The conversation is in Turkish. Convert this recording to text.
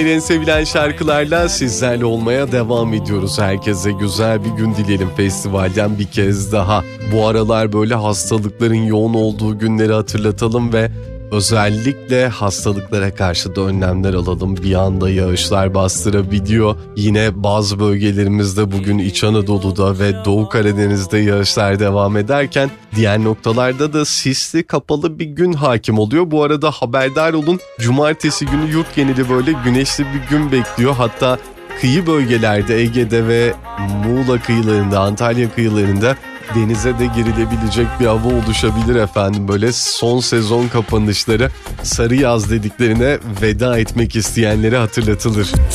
En sevilen şarkılarla sizlerle olmaya devam ediyoruz. Herkese güzel bir gün dileyelim festivalden bir kez daha. Bu aralar böyle hastalıkların yoğun olduğu günleri hatırlatalım ve özellikle hastalıklara karşı da önlemler alalım. Bir anda yağışlar bastırabiliyor. Yine bazı bölgelerimizde bugün İç Anadolu'da ve Doğu Karadeniz'de yağışlar devam ederken diğer noktalarda da sisli kapalı bir gün hakim oluyor. Bu arada haberdar olun, cumartesi günü yurt geneli böyle güneşli bir gün bekliyor. Hatta kıyı bölgelerde Ege'de ve Muğla kıyılarında, Antalya kıyılarında denize de girilebilecek bir hava oluşabilir efendim. Böyle son sezon kapanışları, sarı yaz dediklerine veda etmek isteyenlere hatırlatılır.